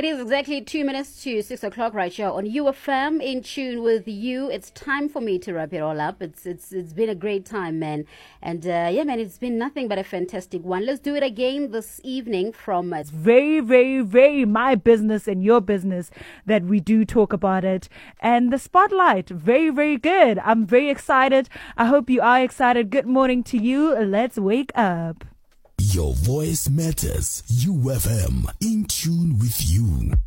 It is exactly 2 minutes to 6 o'clock right here on UFM, in tune with you. It's time for me to wrap it all up. It's been a great time, man. And yeah, man, it's been nothing but a fantastic one. Let's do it again this evening from... It's very, very, very my business and your business that we do talk about it. And the spotlight, very, very good. I'm very excited. I hope you are excited. Good morning to you. Let's wake up. Your voice matters. UFM, in tune with you.